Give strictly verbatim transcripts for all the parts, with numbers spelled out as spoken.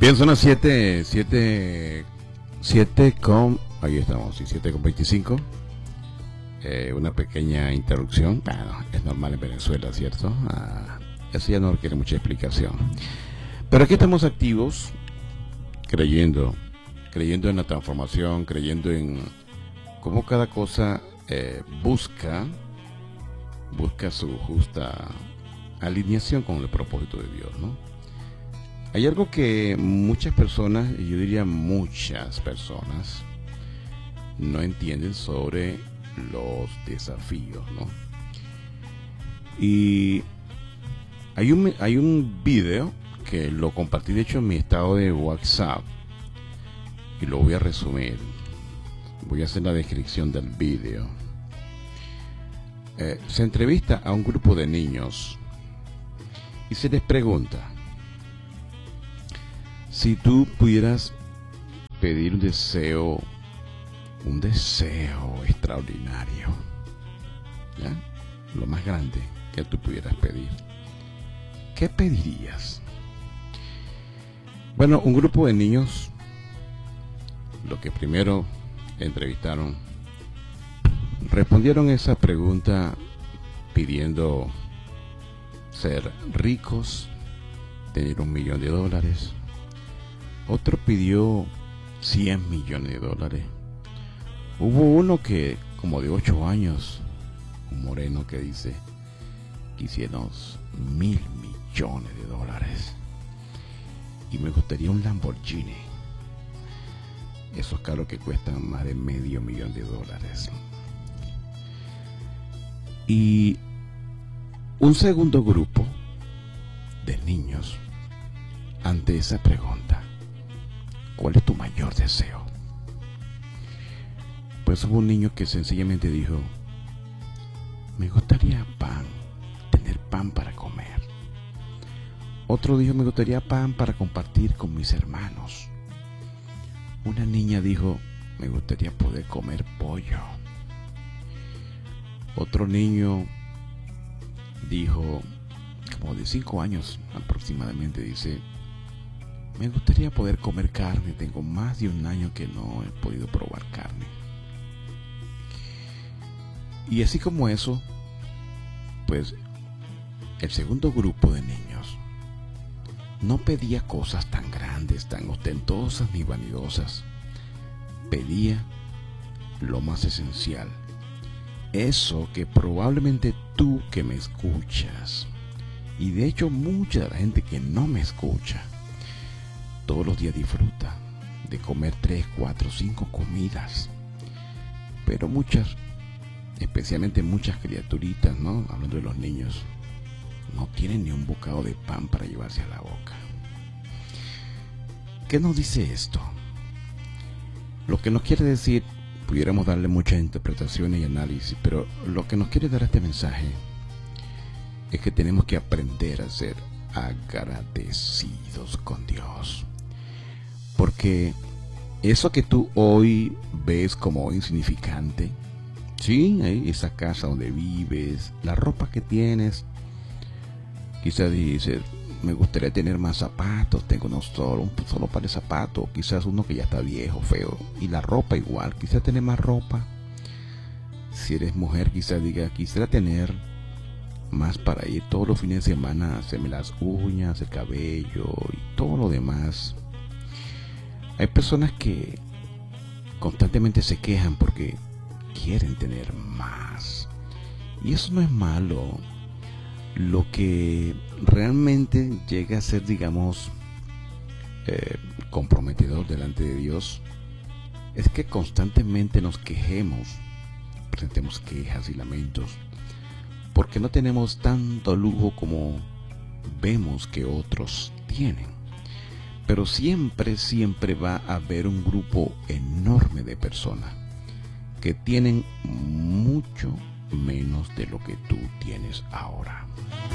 Bien, son las siete, siete, siete con, ahí estamos, sí, siete con veinticinco. Eh, una pequeña interrupción, bueno, es normal en Venezuela, ¿cierto? Ah, eso ya no requiere mucha explicación. Pero aquí estamos activos, creyendo, creyendo en la transformación, creyendo en cómo cada cosa eh, busca, busca su justa alineación con el propósito de Dios, ¿no? Hay algo que muchas personas, y yo diría muchas personas, no entienden sobre los desafíos, ¿no? Y hay un, hay un video que lo compartí de hecho en mi estado de WhatsApp y lo voy a resumir. Voy a hacer la descripción del video. Eh, se entrevista a un grupo de niños y se les pregunta: si tú pudieras pedir un deseo, un deseo extraordinario, ¿ya? Lo más grande que tú pudieras pedir, ¿qué pedirías? Bueno, un grupo de niños, lo que primero entrevistaron, respondieron esa pregunta pidiendo ser ricos, tener un millón de dólares. Otro pidió cien millones de dólares. Hubo uno que, como de ocho años, un moreno, que dice: quisiéramos mil millones de dólares. Y me gustaría un Lamborghini. Esos carros que cuestan más de medio millón de dólares. Y un segundo grupo de niños, ante esa pregunta: ¿cuál es tu mayor deseo? Pues hubo un niño que sencillamente dijo: me gustaría pan, tener pan para comer. Otro dijo: me gustaría pan para compartir con mis hermanos. Una niña dijo: me gustaría poder comer pollo. Otro niño dijo, como de cinco años aproximadamente, dice: me gustaría poder comer carne, tengo más de un año que no he podido probar carne. Y así como eso, pues el segundo grupo de niños no pedía cosas tan grandes, tan ostentosas ni vanidosas. Pedía lo más esencial. Eso que probablemente tú que me escuchas, y de hecho mucha de la gente que no me escucha, todos los días disfruta de comer tres, cuatro, cinco comidas. Pero muchas, especialmente muchas criaturitas, ¿no? Hablando de los niños, no tienen ni un bocado de pan para llevarse a la boca. ¿Qué nos dice esto? Lo que nos quiere decir, pudiéramos darle muchas interpretaciones y análisis, pero lo que nos quiere dar este mensaje es que tenemos que aprender a ser agradecidos con Dios. Porque eso que tú hoy ves como insignificante, sí, esa casa donde vives, la ropa que tienes, quizás dices: me gustaría tener más zapatos, tengo no solo un solo par de zapatos, quizás uno que ya está viejo, feo, y la ropa igual, quizás tener más ropa. Si eres mujer, quizás diga: quisiera tener más para ir todos los fines de semana a hacerme las uñas, el cabello y todo lo demás. Hay personas que constantemente se quejan porque quieren tener más, y eso no es malo. Lo que realmente llega a ser, digamos, eh, comprometedor delante de Dios es que constantemente nos quejemos, presentemos quejas y lamentos, porque no tenemos tanto lujo como vemos que otros tienen. Pero siempre, siempre va a haber un grupo enorme de personas que tienen mucho menos de lo que tú tienes ahora.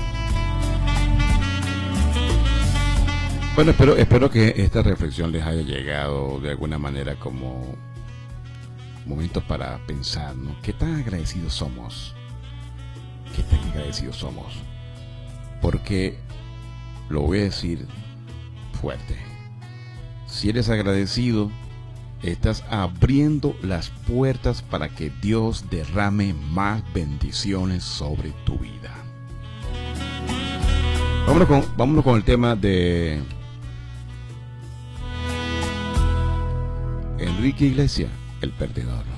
Bueno, espero, espero que esta reflexión les haya llegado de alguna manera como momentos para pensar, ¿no? ¿Qué tan agradecidos somos? ¿Qué tan agradecidos somos? Porque, lo voy a decir fuerte, Si eres agradecido, estás abriendo las puertas para que Dios derrame más bendiciones sobre tu vida. Vámonos con, vámonos con el tema de Enrique Iglesias, el perdedor.